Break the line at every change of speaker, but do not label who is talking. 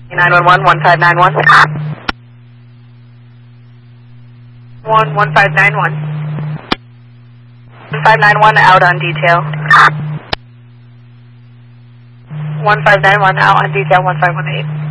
911, 1591. 1591. 1591 out on detail. 1591 out on detail 1518.